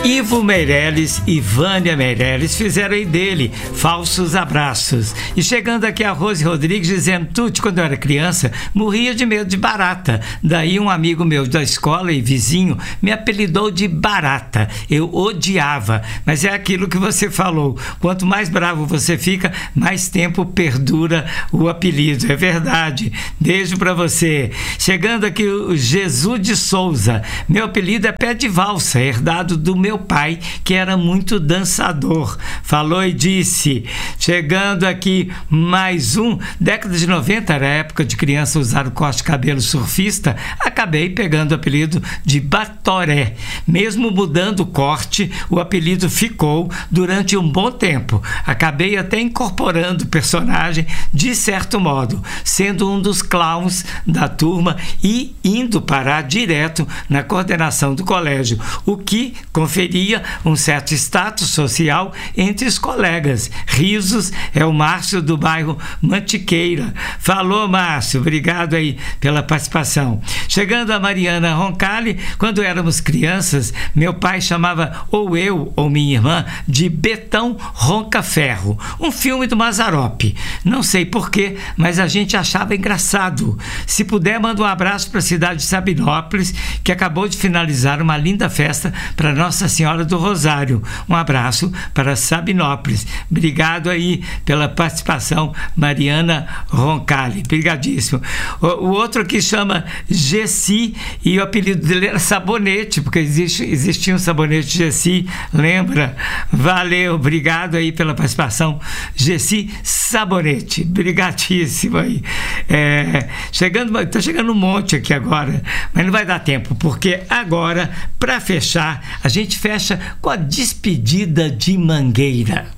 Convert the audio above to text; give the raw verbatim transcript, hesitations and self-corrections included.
Ivo Meirelles e Vânia Meirelles fizeram aí dele Falsos Abraços. E chegando aqui a Rose Rodrigues dizendo: Tuti, quando eu era criança, morria de medo de barata. Daí um amigo meu da escola e vizinho me apelidou de Barata. Eu odiava, mas é aquilo que você falou. Quanto mais bravo você fica, mais tempo perdura o apelido. É verdade. Beijo pra você. Chegando aqui o Jesus de Souza. Meu apelido é Pé de Valsa, herdado do meu pai, que era muito dançador. Falou e disse. Chegando aqui mais um. Década de noventa era a época de criança usar o corte de cabelo surfista. Acabei pegando o apelido de Batoré. Mesmo mudando o corte, o apelido ficou durante um bom tempo. Acabei até incorporando o personagem de certo modo, sendo um dos clowns da turma e indo parar direto na coordenação do colégio, o que conferia um certo status social entre os colegas. Risos é o Márcio do bairro Mantiqueira. Falou, Márcio, obrigado aí pela participação. Chegando a Mariana Roncalli, quando éramos crianças, meu pai chamava ou eu ou minha irmã de Betão Ronca-Ferro, um filme do Mazzaropi. Não sei porquê, mas a gente achava engraçado. Se puder, manda um abraço para a cidade de Sabinópolis, que acabou de finalizar uma linda festa para Nossa Senhora do Rosário. Um abraço para Sabinópolis. Obrigado aí pela participação, Mariana Roncalli. Obrigadíssimo. O, o outro aqui chama Gessi e o apelido dele era Sabonete, porque existe, existia um sabonete Gessi, lembra? Valeu, obrigado aí pela participação, Gessi Sabonete. Obrigadíssimo aí. É, chegando, está chegando um monte aqui agora, mas não vai dar tempo, porque agora, para fechar, a gente fecha com a despedida de Mangueira.